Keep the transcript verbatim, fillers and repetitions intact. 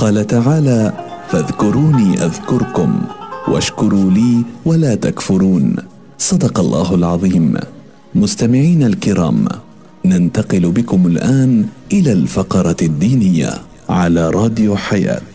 قال تعالى: فاذكروني أذكركم واشكروا لي ولا تكفرون. صدق الله العظيم. مستمعين الكرام، ننتقل بكم الآن إلى الفقرة الدينية على راديو حياة.